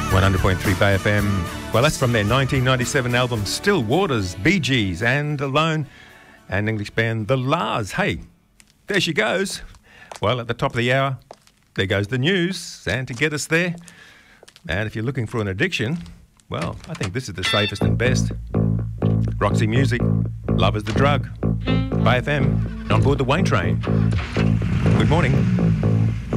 100.3 Bay FM. Well, that's from their 1997 album Still Waters, Bee Gees, and Alone, and English band The Lars. Hey, there she goes. Well, at the top of the hour, there goes the news, and to get us there, and if you're looking for an addiction, well, I think this is the safest and best. Roxy Music, Love is the Drug, Bay FM, on board the Wayne train. Good morning.